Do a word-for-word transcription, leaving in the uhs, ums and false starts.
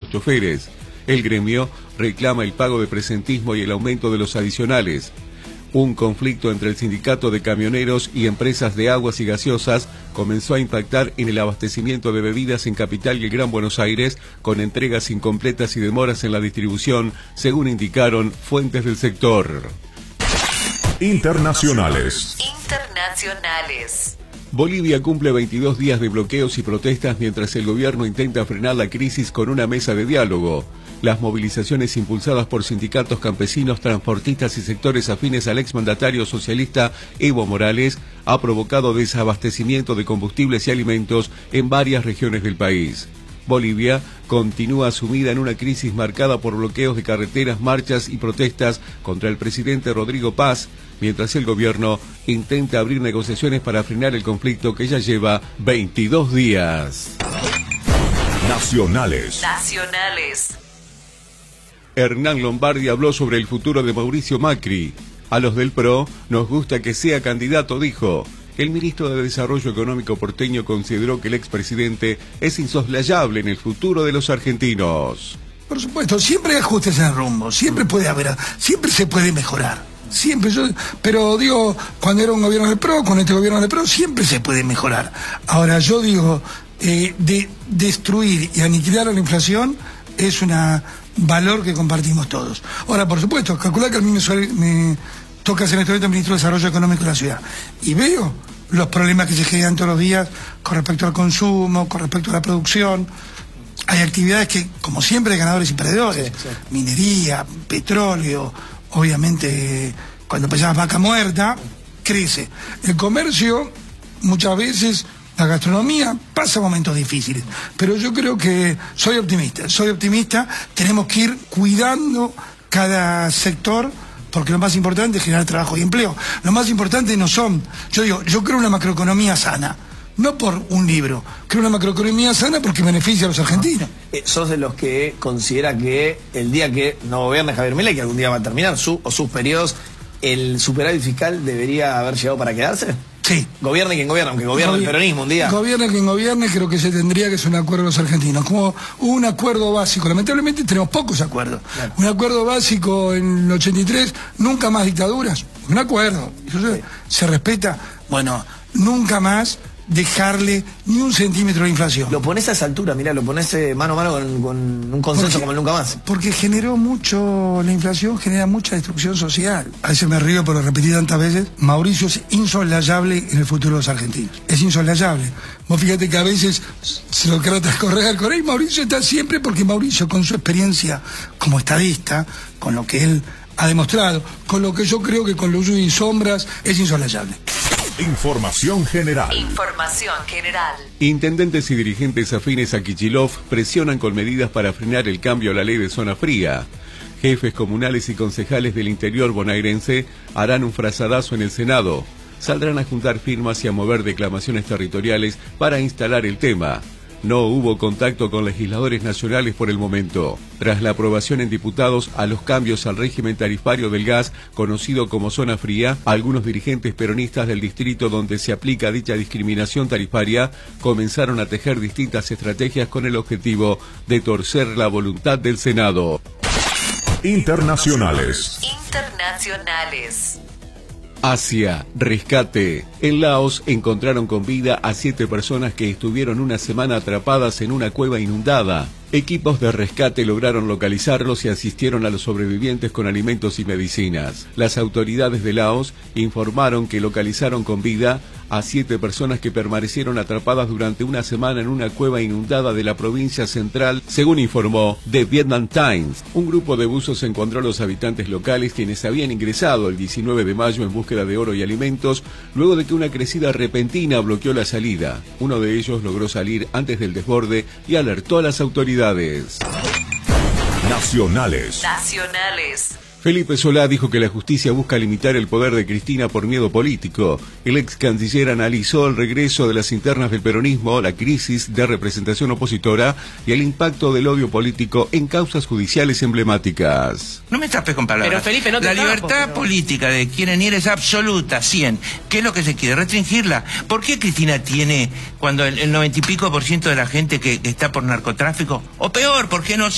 choferes. El gremio reclama el pago de presentismo y el aumento de los adicionales. Un conflicto entre el sindicato de camioneros y empresas de aguas y gaseosas comenzó a impactar en el abastecimiento de bebidas en Capital y el Gran Buenos Aires, con entregas incompletas y demoras en la distribución, según indicaron fuentes del sector. Internacionales. Internacionales. Bolivia cumple veintidós días de bloqueos y protestas mientras el gobierno intenta frenar la crisis con una mesa de diálogo. Las movilizaciones impulsadas por sindicatos campesinos, transportistas y sectores afines al exmandatario socialista Evo Morales ha provocado desabastecimiento de combustibles y alimentos en varias regiones del país. Bolivia continúa sumida en una crisis marcada por bloqueos de carreteras, marchas y protestas contra el presidente Rodrigo Paz, mientras el gobierno intenta abrir negociaciones para frenar el conflicto que ya lleva veintidós días. Nacionales. Nacionales. Hernán Lombardi habló sobre el futuro de Mauricio Macri. A los del P R O nos gusta que sea candidato, dijo. El ministro de Desarrollo Económico porteño consideró que el expresidente es insoslayable en el futuro de los argentinos. Por supuesto, siempre hay ajustes en el rumbo, siempre puede haber, siempre se puede mejorar. Siempre yo, pero digo, cuando era un gobierno del P R O, con este gobierno del P R O, siempre se puede mejorar. Ahora yo digo, eh, de destruir y aniquilar a la inflación es un valor que compartimos todos. Ahora, por supuesto, calcular que a mí me, suele, me toca ser en este momento el ministro de Desarrollo Económico de la ciudad. Y veo los problemas que se generan todos los días con respecto al consumo, con respecto a la producción. Hay actividades que, como siempre, hay ganadores y perdedores. Sí, sí. Minería, petróleo, obviamente, cuando pensás vaca muerta, crece. El comercio, muchas veces, la gastronomía, pasa momentos difíciles. Pero yo creo que soy optimista, soy optimista. Tenemos que ir cuidando cada sector, porque lo más importante es generar trabajo y empleo. Lo más importante no son, yo digo, yo creo una macroeconomía sana. No por un libro, creo una macroeconomía sana porque beneficia a los argentinos. Eh, sos de los que considera que el día que no gobierne Javier Milei, que algún día va a terminar, su o sus periodos, el superávit fiscal debería haber llegado para quedarse. Sí. Gobierne quien gobierne, aunque gobierne Gobier el peronismo un día. Gobierne quien gobierne, creo que se tendría que hacer un acuerdo los argentinos. Como un acuerdo básico. Lamentablemente tenemos pocos acuerdos. Claro. Un acuerdo básico en el ochenta y tres, nunca más dictaduras. Un acuerdo. Eso sí. Se respeta. Bueno, nunca más dejarle ni un centímetro de inflación. Lo pones a esa altura, mirá, lo pones eh, mano a mano con, con un consenso porque, como el nunca más. Porque generó mucho, la inflación genera mucha destrucción social. A veces me río, pero lo repetí tantas veces. Mauricio es insolayable en el futuro de los argentinos. Es insolayable. Vos fíjate que a veces se lo trata de correr con él. Mauricio está siempre porque Mauricio, con su experiencia como estadista, con lo que él ha demostrado, con lo que yo creo que con luz y sombras, es insolayable. Información general. Información general. Intendentes y dirigentes afines a Kicillof presionan con medidas para frenar el cambio a la ley de zona fría. Jefes comunales y concejales del interior bonaerense harán un frazadazo en el Senado. Saldrán a juntar firmas y a mover declamaciones territoriales para instalar el tema. No hubo contacto con legisladores nacionales por el momento. Tras la aprobación en diputados a los cambios al régimen tarifario del gas, conocido como zona fría, algunos dirigentes peronistas del distrito donde se aplica dicha discriminación tarifaria comenzaron a tejer distintas estrategias con el objetivo de torcer la voluntad del Senado. Internacionales. Internacionales. Asia, rescate. En Laos encontraron con vida a siete personas que estuvieron una semana atrapadas en una cueva inundada. Equipos de rescate lograron localizarlos y asistieron a los sobrevivientes con alimentos y medicinas. Las autoridades de Laos informaron que localizaron con vida a siete personas que permanecieron atrapadas durante una semana en una cueva inundada de la provincia central, según informó The Vietnam Times. Un grupo de buzos encontró a los habitantes locales, quienes habían ingresado el diecinueve de mayo en búsqueda de oro y alimentos, luego de que una crecida repentina bloqueó la salida. Uno de ellos logró salir antes del desborde y alertó a las autoridades. Nacionales. Nacionales. Felipe Solá dijo que la justicia busca limitar el poder de Cristina por miedo político. El ex canciller analizó el regreso de las internas del peronismo, la crisis de representación opositora y el impacto del odio político en causas judiciales emblemáticas. No me tapes con palabras. Pero Felipe, no te La tapo, libertad pero... política de quien ir es absoluta, cien. ¿Qué es lo que se quiere? Restringirla. ¿Por qué Cristina tiene, cuando el noventa y pico por ciento de la gente que está por narcotráfico? O peor, ¿por qué no